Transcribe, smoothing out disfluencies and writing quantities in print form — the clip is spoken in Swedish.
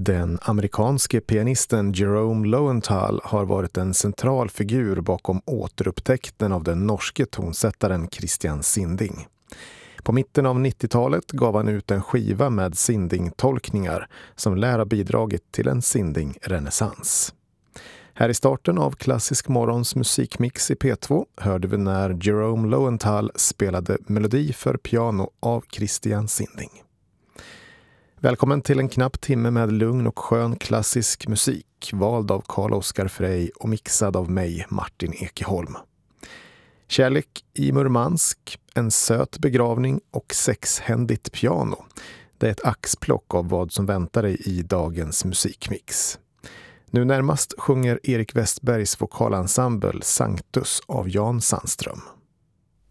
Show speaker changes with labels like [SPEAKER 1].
[SPEAKER 1] Den amerikanske pianisten Jerome Lowenthal har varit en central figur bakom återupptäckten av den norske tonsättaren Christian Sinding. På mitten av 90-talet gav han ut en skiva med Sinding-tolkningar som lär ha bidragit till en Sinding-renässans. Här i starten av Klassisk morgons musikmix i P2 hörde vi när Jerome Lowenthal spelade melodi för piano av Christian Sinding. Välkommen till en knapp timme med lugn och skön klassisk musik, vald av Carl Oskar Frey och mixad av mig, Martin Ekeholm. Kärlek i Murmansk, en söt begravning och sexhändigt piano. Det är ett axplock av vad som väntar dig i dagens musikmix. Nu närmast sjunger Erik Westbergs vokalensemble Sanctus av Jan Sandström.